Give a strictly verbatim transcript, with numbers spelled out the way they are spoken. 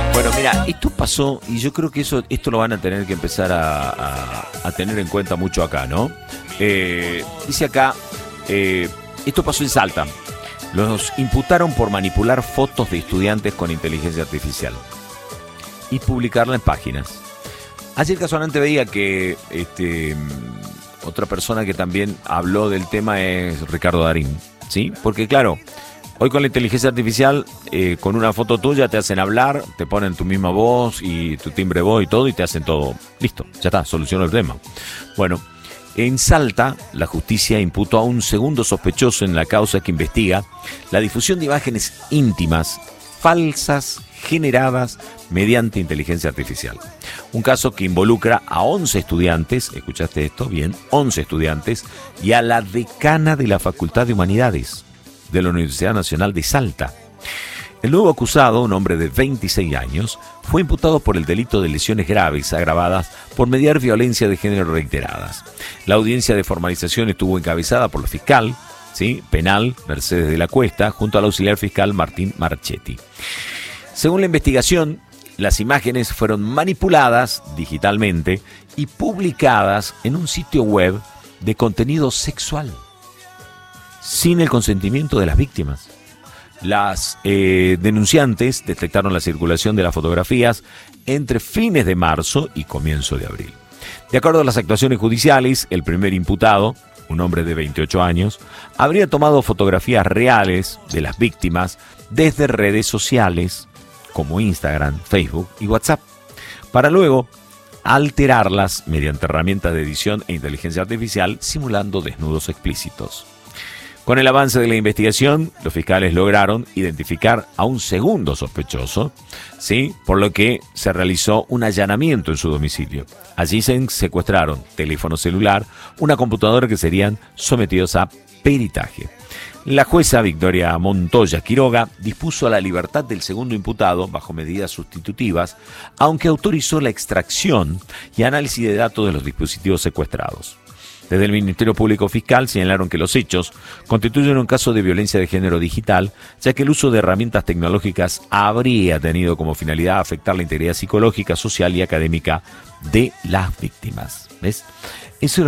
Bueno, mira, esto pasó y yo creo que eso, esto lo van a tener que empezar a, a, a tener en cuenta mucho acá, ¿no? Eh, dice acá, eh, esto pasó en Salta. Los imputaron por manipular fotos de estudiantes con inteligencia artificial y publicarla en páginas. Ayer casualmente veía que este, otra persona que también habló del tema es Ricardo Darín, ¿sí? Porque claro, hoy con la inteligencia artificial, eh, con una foto tuya te hacen hablar, te ponen tu misma voz y tu timbre de voz y todo y te hacen todo. Listo, ya está, solucionó el tema. Bueno, en Salta, la justicia imputó a un segundo sospechoso en la causa que investiga la difusión de imágenes íntimas, falsas, generadas mediante inteligencia artificial. Un caso que involucra a once estudiantes, escuchaste esto bien, once estudiantes, y a la decana de la Facultad de Humanidades de la Universidad Nacional de Salta. El nuevo acusado, un hombre de veintiséis años, fue imputado por el delito de lesiones graves agravadas por mediar violencia de género reiteradas. La audiencia de formalización estuvo encabezada por la fiscal, ¿sí?, penal Mercedes de la Cuesta, junto al auxiliar fiscal Martín Marchetti. Según la investigación, las imágenes fueron manipuladas digitalmente y publicadas en un sitio web de contenido sexual, sin el consentimiento de las víctimas. Las eh, denunciantes detectaron la circulación de las fotografías entre fines de marzo y comienzo de abril. De acuerdo a las actuaciones judiciales, el primer imputado, un hombre de veintiocho años, habría tomado fotografías reales de las víctimas desde redes sociales como Instagram, Facebook y WhatsApp, para luego alterarlas mediante herramientas de edición e inteligencia artificial simulando desnudos explícitos. Con el avance de la investigación, los fiscales lograron identificar a un segundo sospechoso, ¿sí?, por lo que se realizó un allanamiento en su domicilio. Allí se secuestraron teléfono celular, una computadora que serían sometidos a peritaje. La jueza Victoria Montoya Quiroga dispuso la libertad del segundo imputado bajo medidas sustitutivas, aunque autorizó la extracción y análisis de datos de los dispositivos secuestrados. Desde el Ministerio Público Fiscal señalaron que los hechos constituyen un caso de violencia de género digital, ya que el uso de herramientas tecnológicas habría tenido como finalidad afectar la integridad psicológica, social y académica de las víctimas. ¿Ves? Eso